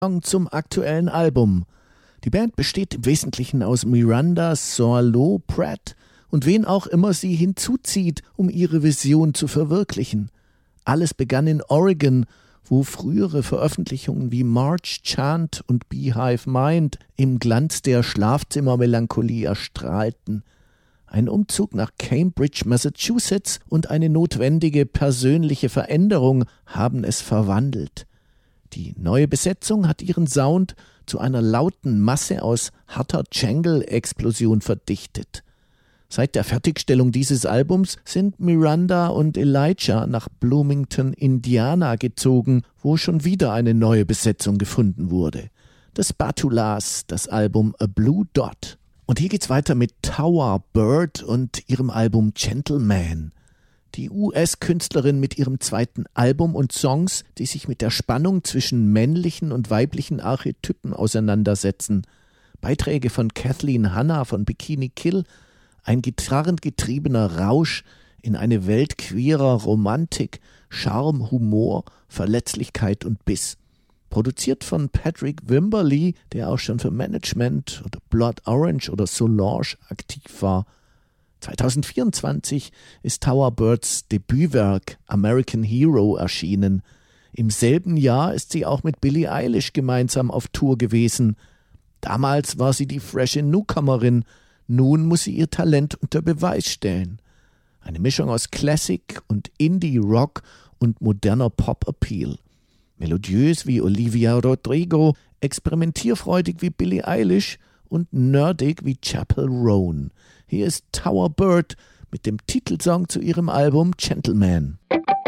Zum aktuellen Album. Die Band besteht im Wesentlichen aus Miranda Sorlow Pratt und wen auch immer sie hinzuzieht, um ihre Vision zu verwirklichen. Alles begann in Oregon, wo frühere Veröffentlichungen wie March Chant und Beehive Mind im Glanz der Schlafzimmermelancholie erstrahlten. Ein Umzug nach Cambridge, Massachusetts und eine notwendige persönliche Veränderung haben es verwandelt. Die neue Besetzung hat ihren Sound zu einer lauten Masse aus harter Jangle-Explosion verdichtet. Seit der Fertigstellung dieses Albums sind Miranda und Elijah nach Bloomington, Indiana gezogen, wo schon wieder eine neue Besetzung gefunden wurde. Das Batulas, das Album A Blue Dot. Und hier geht's weiter mit Tower Bird und ihrem Album Gentleman. Die US-Künstlerin mit ihrem zweiten Album und Songs, die sich mit der Spannung zwischen männlichen und weiblichen Archetypen auseinandersetzen. Beiträge von Kathleen Hanna von Bikini Kill, ein gitarrengetriebener Rausch in eine Welt queerer Romantik, Charme, Humor, Verletzlichkeit und Biss. Produziert von Patrick Wimberly, der auch schon für Management oder Blood Orange oder Solange aktiv war. 2024 ist Tower Birds Debütwerk American Hero erschienen. Im selben Jahr ist sie auch mit Billie Eilish gemeinsam auf Tour gewesen. Damals war sie die frische Newcomerin, nun muss sie ihr Talent unter Beweis stellen. Eine Mischung aus Classic und Indie-Rock und moderner Pop-Appeal. Melodiös wie Olivia Rodrigo, experimentierfreudig wie Billie Eilish und nerdig wie Chappell Roan. Hier ist Tower Bird mit dem Titelsong zu ihrem Album Gentleman.